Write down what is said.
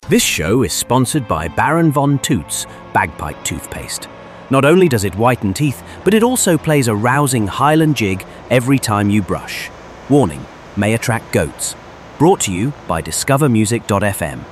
This show is sponsored by Baron Von Toots Bagpipe Toothpaste. Not only does it whiten teeth, but it also plays a rousing Highland jig every time you brush. Warning, may attract goats. Brought to you by discovermusic.fm.